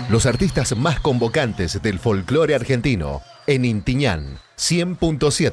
Los artistas más convocantes del folclore argentino en Intiñán 100.7.